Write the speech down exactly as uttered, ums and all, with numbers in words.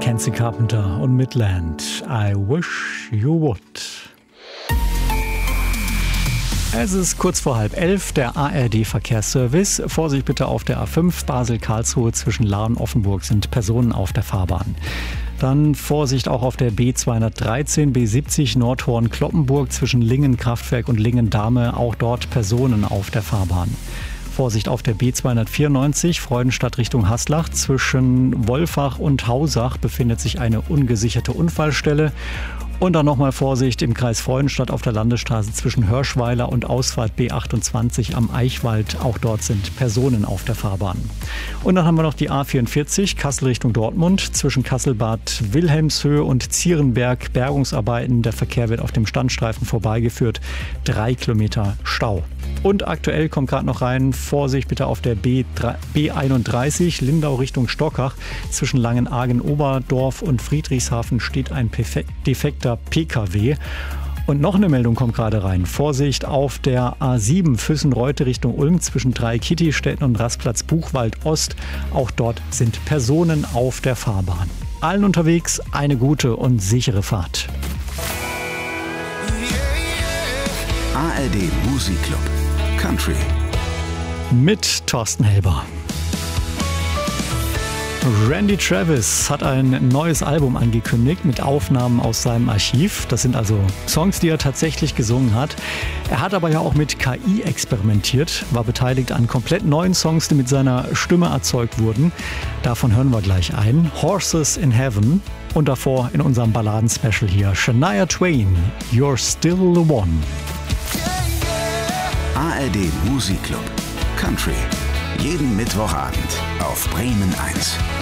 Mackenzie Carpenter und Midland. I wish you would. Es ist kurz vor halb elf, der A R D-Verkehrsservice. Vorsicht bitte auf der A fünf Basel-Karlsruhe zwischen Lahr und Offenburg sind Personen auf der Fahrbahn. Dann Vorsicht auch auf der B zweihundertdreizehn, B siebzig Nordhorn-Kloppenburg zwischen Lingen-Kraftwerk und Lingen-Dahme, auch dort Personen auf der Fahrbahn. Vorsicht auf der B zweihundertvierundneunzig Freudenstadt Richtung Haslach. Zwischen Wolfach und Hausach befindet sich eine ungesicherte Unfallstelle. Und dann nochmal Vorsicht im Kreis Freudenstadt auf der Landesstraße zwischen Hörschweiler und Ausfahrt B achtundzwanzig am Eichwald. Auch dort sind Personen auf der Fahrbahn. Und dann haben wir noch die A vierundvierzig Kassel Richtung Dortmund zwischen Kasselbad Wilhelmshöhe und Zierenberg. Bergungsarbeiten. Der Verkehr wird auf dem Standstreifen vorbeigeführt. Drei Kilometer Stau. Und aktuell kommt gerade noch rein, Vorsicht bitte auf der B einunddreißig Lindau Richtung Stockach. Zwischen Langenargen-Oberdorf und Friedrichshafen steht ein defekter P K W. Und noch eine Meldung kommt gerade rein. Vorsicht auf der A sieben Füssen-Reute Richtung Ulm zwischen Drei-Kitty-Städten und Rastplatz Buchwald Ost. Auch dort sind Personen auf der Fahrbahn. Allen unterwegs eine gute und sichere Fahrt. A R D Musikclub Country mit Thorsten Helber. Randy Travis hat ein neues Album angekündigt mit Aufnahmen aus seinem Archiv. Das sind also Songs, die er tatsächlich gesungen hat. Er hat aber ja auch mit K I experimentiert, war beteiligt an komplett neuen Songs, die mit seiner Stimme erzeugt wurden. Davon hören wir gleich ein. Horses in Heaven und davor in unserem Balladen-Special hier Shania Twain, You're Still the One. A R D Musikclub Country. Jeden Mittwochabend auf Bremen eins.